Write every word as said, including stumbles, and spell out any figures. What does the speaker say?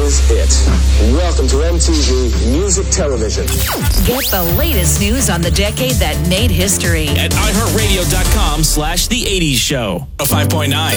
is it. Welcome to M T V Music Television. Get the latest news on the decade that made history at iHeartRadio.com slash The eighties Show. five point nine